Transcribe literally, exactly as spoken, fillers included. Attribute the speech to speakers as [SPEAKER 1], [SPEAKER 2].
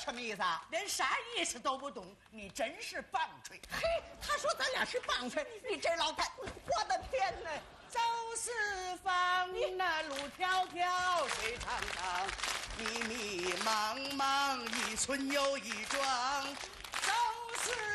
[SPEAKER 1] 什么意思啊？
[SPEAKER 2] 连啥意思都不懂，你真是棒槌！
[SPEAKER 1] 嘿，他说咱俩是棒槌，你这老太，我的天哪！
[SPEAKER 2] 走四方，那路迢迢，水长长，迷迷茫茫，一村又一庄。走四